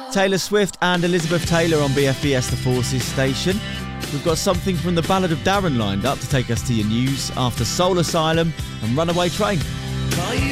Taylor Swift and Elizabeth Taylor on BFBS The Forces station. We've got something from the Ballad of Darren lined up to take us to your news after Soul Asylum and Runaway Train.